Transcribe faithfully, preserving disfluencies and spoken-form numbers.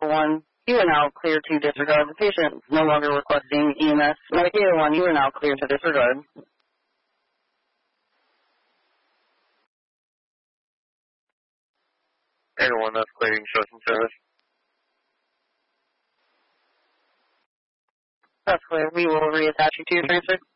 one, you are now clear to disregard. The patient is no longer requesting E M S. Medicaid one, you are now clear to disregard. Anyone that's clearing chosen service. That's clear. We will reattach you to your transfer.